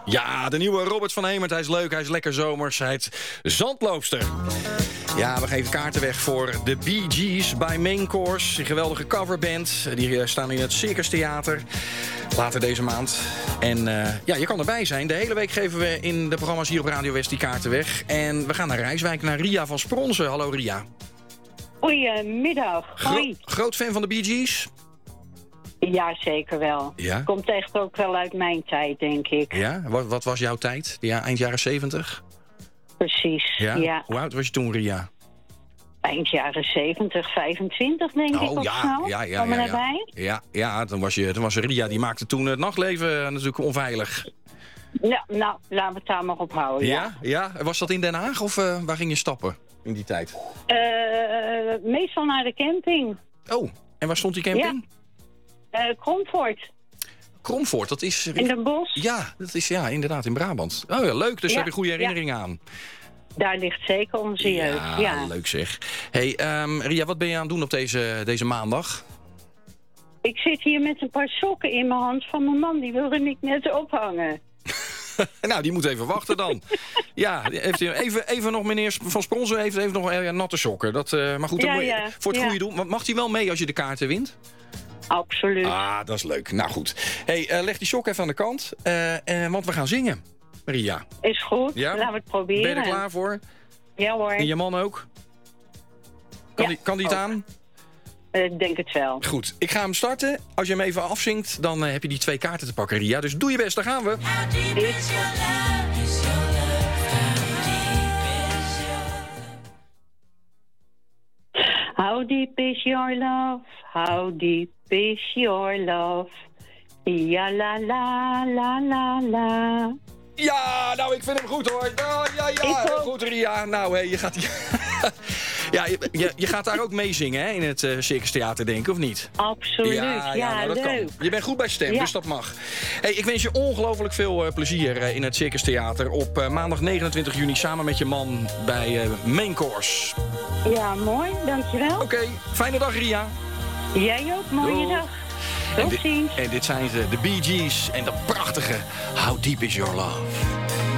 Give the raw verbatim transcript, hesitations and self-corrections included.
Ja, de nieuwe Robert van Hemert. Hij is leuk, hij is lekker zomers. Hij is zandloopster. Ja, we geven kaarten weg voor de Bee Gees bij Main Course. Die geweldige coverband. Die staan in het Circus Theater later deze maand. En uh, ja, je kan erbij zijn. De hele week geven we in de programma's hier op Radio West die kaarten weg. En we gaan naar Rijswijk, naar Ria van Spronsen. Hallo Ria. Goedemiddag. Hoi. Gro- groot fan van de Bee Gees? Ja, zeker wel. Ja? Komt echt ook wel uit mijn tijd, denk ik. Ja? Wat, wat was jouw tijd? Ja, eind jaren zeventig? Precies, Ja? ja. Hoe oud was je toen, Ria? Eind jaren zeventig, vijfentwintig, denk ik, Oh of ja, zo. ja, ja, Kom ja, er ja. bij? Ja, ja toen, was je, toen was Ria, die maakte toen het nachtleven natuurlijk onveilig. Ja, nou, laten we het daar maar op houden, ja. Ja? Ja? Was dat in Den Haag of uh, waar ging je stappen in die tijd? Uh, meestal naar de camping. Oh, en waar stond die camping? Ja. Uh, Kromvoort. Kromvoort, dat is... In Den Bosch? Ja, dat is ja, inderdaad in Brabant. Oh ja, leuk, dus ja, heb je goede herinneringen ja. aan. Daar ligt zeker onze jeugd, ja. ja. Leuk zeg. Hey, um, Ria, wat ben je aan het doen op deze, deze maandag? Ik zit hier met een paar sokken in mijn hand van mijn man. Die wilde ik net ophangen. Nou, die moet even wachten dan. Ja, heeft even, even nog meneer Van Spronsen heeft even nog uh, natte sokken. Dat, uh, maar goed, dan ja, moet je, ja, voor het ja. goede doel. Mag hij wel mee als je de kaarten wint? Absoluut. Ah, dat is leuk. Nou goed. Hey, uh, leg die sok even aan de kant. Uh, uh, want we gaan zingen, Ria. Is goed, Ja? laten we het proberen. Ben je er klaar voor? Ja hoor. En je man ook? Kan, ja, die, kan die het ook. aan? Ik uh, denk het wel. Goed, ik ga hem starten. Als je hem even afzingt, dan uh, heb je die twee kaarten te pakken, Ria. Dus doe je best, daar gaan we. How deep is your love? How deep is your love? Ja la la la la la. Ja, nou, ik vind hem goed, hoor. Ja, ja, ja. Heel goed, Ria. Nou, hé, je gaat... Ja, je, je, je gaat daar ook mee zingen, hè, in het uh, Circus Theater, denk ik, of niet? Absoluut, ja, ja, ja nou, dat leuk. kan. Je bent goed bij stem, ja. dus dat mag. Hey, ik wens je ongelooflijk veel uh, plezier uh, in het Circus Theater op uh, maandag negenentwintig juni samen met je man bij uh, Main Course. Ja, mooi, dankjewel. Oké, okay, fijne dag, Ria. Jij ook, mooie Doei. dag. En Tot dit, ziens. en dit zijn ze, de Bee Gees en de prachtige How Deep Is Your Love.